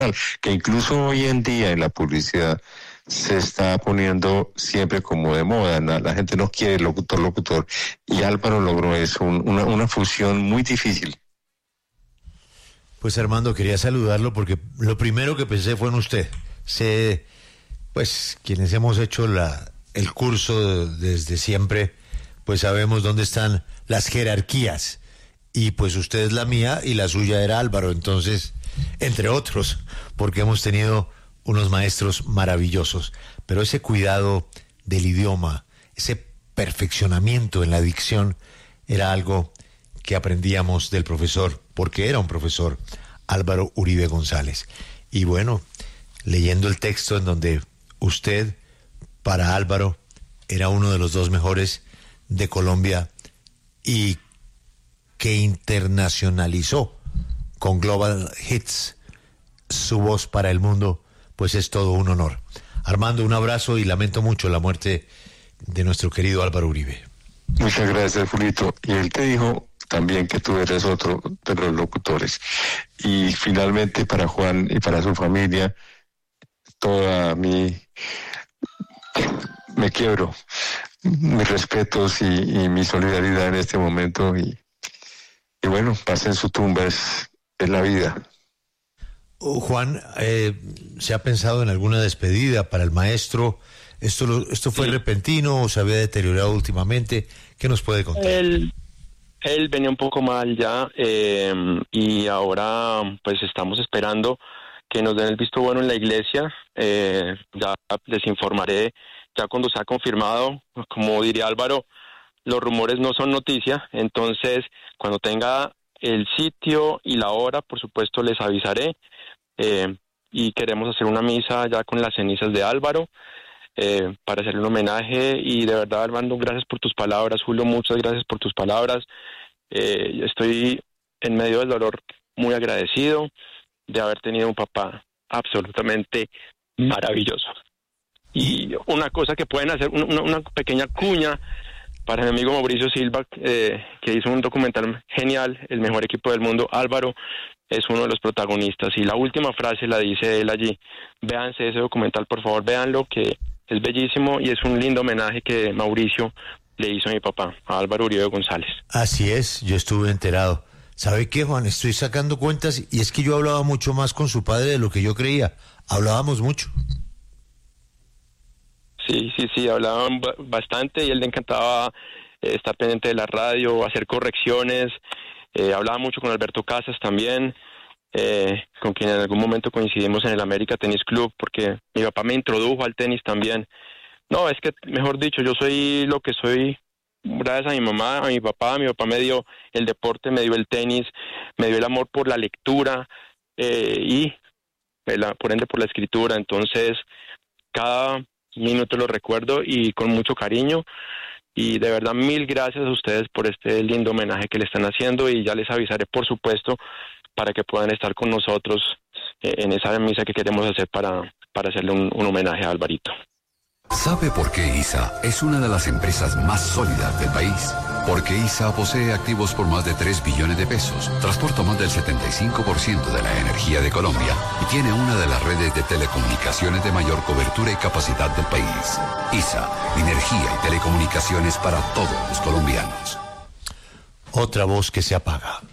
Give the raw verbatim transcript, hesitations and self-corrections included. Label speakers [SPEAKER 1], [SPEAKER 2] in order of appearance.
[SPEAKER 1] que incluso hoy en día en la publicidad se está poniendo siempre como de moda. La, la gente no quiere locutor, locutor, y Álvaro logró eso, un, una, una fusión muy difícil.
[SPEAKER 2] Pues Armando, quería saludarlo porque lo primero que pensé fue en usted. Sé, pues, quienes hemos hecho la, el curso desde siempre, pues sabemos dónde están las jerarquías. Y pues usted es la mía y la suya era Álvaro, entonces, entre otros, porque hemos tenido unos maestros maravillosos. Pero ese cuidado del idioma, ese perfeccionamiento en la dicción, era algo que aprendíamos del profesor, porque era un profesor, Álvaro Uribe González. Y bueno, leyendo el texto en donde usted, para Álvaro, era uno de los dos mejores de Colombia y que internacionalizó con Global Hits su voz para el mundo, pues es todo un honor. Armando, un abrazo y lamento mucho la muerte de nuestro querido Álvaro Uribe.
[SPEAKER 1] Muchas gracias, Julito. Y él te dijo también que tú eres otro de los locutores. Y finalmente para Juan y para su familia, toda mi... me quiebro. Mis respetos y, y mi solidaridad en este momento. Y, y bueno, paz en su tumba, es, es la vida.
[SPEAKER 2] Juan, eh, ¿se ha pensado en alguna despedida para el maestro? ¿Esto, lo, esto fue sí. repentino o se había deteriorado últimamente? ¿Qué nos puede contar?
[SPEAKER 3] Él, él venía un poco mal ya eh, y ahora pues estamos esperando que nos den el visto bueno en la iglesia. Eh, ya les informaré ya cuando sea confirmado. Como diría Álvaro, los rumores no son noticia, entonces cuando tenga el sitio y la hora, por supuesto les avisaré. Eh, y queremos hacer una misa ya con las cenizas de Álvaro eh, para hacerle un homenaje. Y de verdad, Armando, gracias por tus palabras. Julio, muchas gracias por tus palabras. Eh, estoy en medio del dolor muy agradecido de haber tenido un papá absolutamente maravilloso. Y una cosa que pueden hacer, una, una pequeña cuña para mi amigo Mauricio Silva, eh, que hizo un documental genial, El mejor equipo del mundo. Álvaro es uno de los protagonistas y la última frase la dice él allí. Véanse ese documental, por favor, véanlo, que es bellísimo y es un lindo homenaje que Mauricio le hizo a mi papá, a Álvaro Uribe González.
[SPEAKER 2] Así es, yo estuve enterado. ¿Sabe qué, Juan? Estoy sacando cuentas y es que yo hablaba mucho más con su padre de lo que yo creía. Hablábamos mucho.
[SPEAKER 3] Sí, sí, sí, hablaban b- bastante y a él le encantaba eh, estar pendiente de la radio, hacer correcciones. Eh, hablaba mucho con Alberto Casas también, eh, con quien en algún momento coincidimos en el América Tenis Club, porque mi papá me introdujo al tenis también. No, es que, mejor dicho, yo soy lo que soy gracias a mi mamá, a mi papá. Mi papá me dio el deporte, me dio el tenis, me dio el amor por la lectura eh, y el, por ende por la escritura. Entonces, cada minuto lo recuerdo y con mucho cariño. Y de verdad, mil gracias a ustedes por este lindo homenaje que le están haciendo y ya les avisaré, por supuesto, para que puedan estar con nosotros en esa misa que queremos hacer para, para hacerle un, un homenaje a Alvarito.
[SPEAKER 4] ¿Sabe por qué I S A es una de las empresas más sólidas del país? Porque I S A posee activos por más de tres billones de pesos, transporta más del setenta y cinco por ciento de la energía de Colombia y tiene una de las redes de telecomunicaciones de mayor cobertura y capacidad del país. I S A, energía y telecomunicaciones para todos los colombianos.
[SPEAKER 2] Otra voz que se apaga.